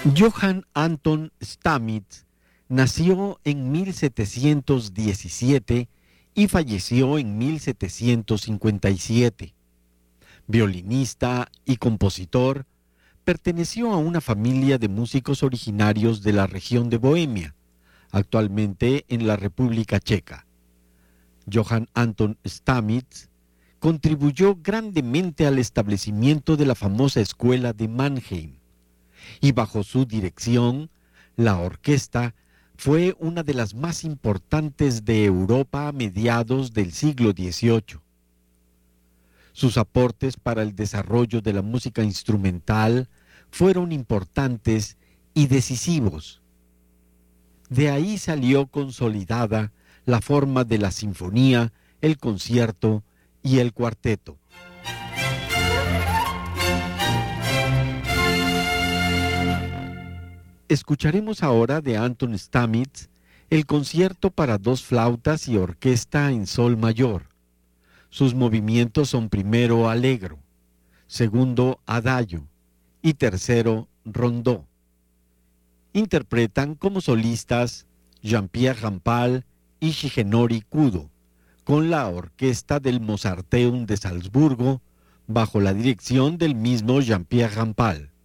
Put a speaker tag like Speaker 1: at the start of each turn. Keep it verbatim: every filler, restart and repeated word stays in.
Speaker 1: Johann Anton Stamitz nació en mil setecientos diecisiete y falleció en mil setecientos cincuenta y siete. Violinista y compositor, perteneció a una familia de músicos originarios de la región de Bohemia, actualmente en la República Checa. Johann Anton Stamitz contribuyó grandemente al establecimiento de la famosa escuela de Mannheim, y bajo su dirección, la orquesta fue una de las más importantes de Europa a mediados del siglo dieciocho. Sus aportes para el desarrollo de la música instrumental fueron importantes y decisivos. De ahí salió consolidada la forma de la sinfonía, el concierto y el cuarteto. Escucharemos ahora de Anton Stamitz el concierto para dos flautas y orquesta en sol mayor. Sus movimientos son primero allegro, segundo adagio y tercero rondó. Interpretan como solistas Jean-Pierre Rampal y Shigenori Kudo, con la orquesta del Mozarteum de Salzburgo, bajo la dirección del mismo Jean-Pierre Rampal.